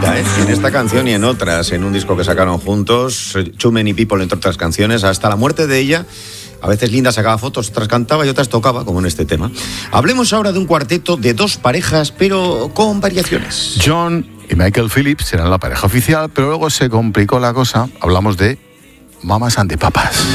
Linda, ¿eh? En esta canción y en otras, en un disco que sacaron juntos, Too Many People, entre otras canciones, hasta la muerte de ella. A veces Linda sacaba fotos, otras cantaba y otras tocaba, como en este tema. Hablemos ahora de un cuarteto de dos parejas, pero con variaciones. John y Michael Phillips serán la pareja oficial, pero luego se complicó la cosa. Hablamos de Mamas and the Papas.